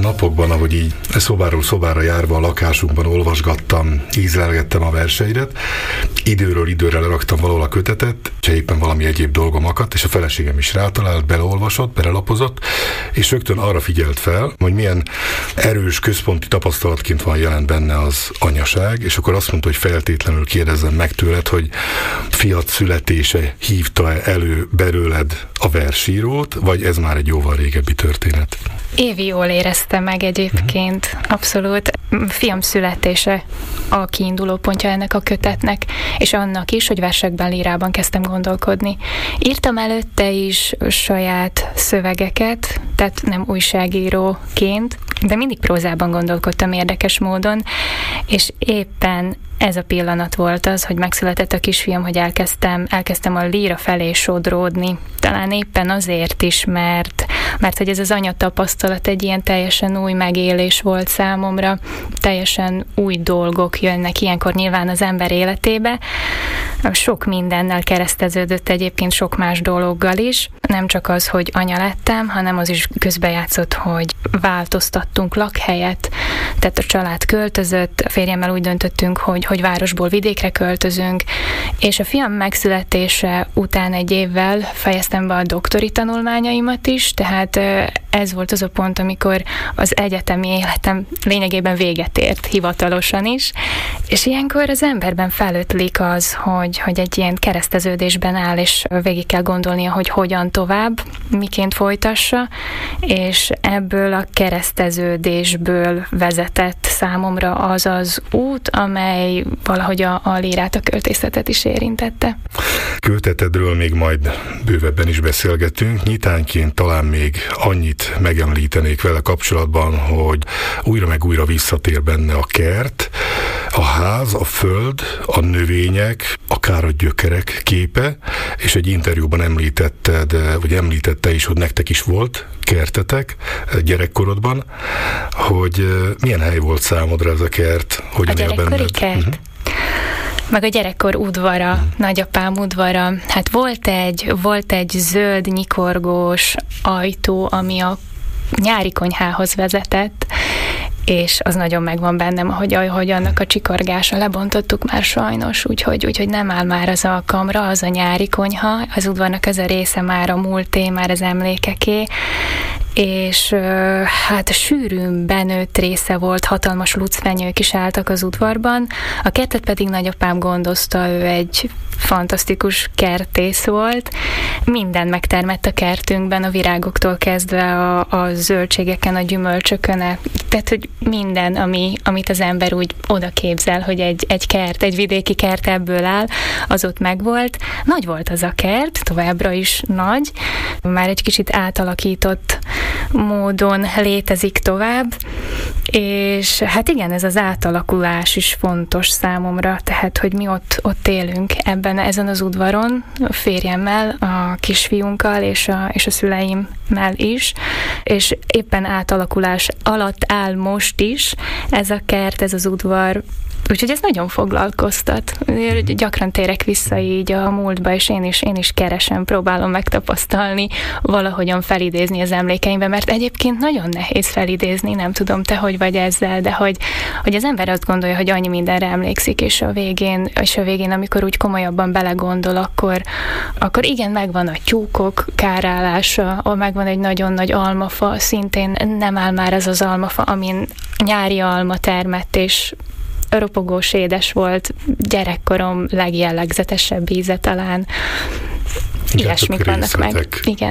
napokban, ahogy így szobáról szobára járva a lakásunkban olvasgattam, ízlelgettem a verseidet, időről időre leraktam valahol a kötetet, és éppen valami egyéb dolgom akadt, és a feleségem is rátalált, beleolvasott, belelapozott, és rögtön arra figyelt fel, hogy milyen erős központi tapasztalatként van jelen benne az anyaság, és akkor azt mondta, hogy feltétlenül kérdezzem meg tőled, hogy fiat születése hívta elő belőled a versírót, vagy ez már egy jóval régebbi történet? Évi jól érezte meg egyébként, abszolút. Fiam születése a kiinduló pontja ennek a kötetnek, és annak is, hogy versekben, lírában kezdtem gondolkodni. Írtam előtte is saját szövegeket, tehát nem újságíróként, de mindig prózában gondolkodtam érdekes módon, és éppen ez a pillanat volt az, hogy megszületett a kisfiam, hogy elkezdtem a líra felé sodródni. Talán éppen azért is, mert hogy ez az anyatapasztalat egy ilyen teljesen új megélés volt számomra, teljesen új dolgok jönnek ilyenkor nyilván az ember életébe. Sok mindennel kereszteződött egyébként, sok más dologgal is. Nem csak az, hogy anya lettem, hanem az is közbejátszott, hogy változtattunk lakhelyet, tehát a család költözött, a férjemmel úgy döntöttünk, hogy városból vidékre költözünk, és a fiam megszületése után egy évvel fejeztem be a doktori tanulmányaimat is, tehát ez volt az a pont, amikor az egyetemi életem lényegében véget ért, hivatalosan is, és ilyenkor az emberben felötlik az, hogy egy ilyen kereszteződésben áll, és végig kell gondolnia, hogy hogyan tovább, miként folytassa, és ebből a kereszteződésből vezetett számomra az az út, amely valahogy a lírát, a költészetet is érintette. Kötetedről még majd bővebben is beszélgetünk. Nyitánként talán még annyit megemlítenék vele kapcsolatban, hogy újra meg újra visszatér benne a kert, a ház, a föld, a növények, akár a gyökerek képe, és egy interjúban említette is, hogy nektek is volt kertetek gyerekkorodban, hogy milyen hely volt számodra ez a kert, hogyan él benned? A gyerekkori kert? Meg a gyerekkor udvara, nagyapám udvara. Hát volt egy zöld, nyikorgós ajtó, ami a nyári konyhához vezetett, és az nagyon megvan bennem, ahogy annak a csikorgása, lebontottuk már sajnos, úgyhogy nem áll már az alkalomra, az a nyári konyha, az udvarnak ez a része már a múlté, már az emlékeké, és hát sűrűn benőtt része volt, hatalmas lucfenyők is álltak az udvarban, a kertet pedig nagyapám gondozta, ő egy fantasztikus kertész volt, minden megtermett a kertünkben, a virágoktól kezdve a zöldségeken, a gyümölcsökön, tehát hogy minden, amit az ember úgy oda képzel, hogy egy kert, egy vidéki kert ebből áll, az ott megvolt. Nagy volt az a kert, továbbra is nagy, már egy kicsit átalakított módon létezik tovább, és hát igen, ez az átalakulás is fontos számomra, tehát, hogy mi ott élünk ezen az udvaron, a férjemmel, a kisfiunkkal és a szüleimmel is, és éppen átalakulás alatt áll most is ez a kert, ez az udvar, úgyhogy ez nagyon foglalkoztat. Gyakran térek vissza így a múltba, és én is keresem, próbálom megtapasztalni, valahogyan felidézni az emlékeimbe, mert egyébként nagyon nehéz felidézni, nem tudom te, hogy vagy ezzel, de hogy az ember azt gondolja, hogy annyi mindenre emlékszik, és a végén, amikor úgy komolyabban belegondol, akkor igen, megvan a tyúkok kárálása, megvan egy nagyon nagy almafa, szintén nem áll már az almafa, amin nyári alma termett, és ropogós édes volt, gyerekkorom legjellegzetesebb íze talán. Ilyesmik vannak meg. Igen.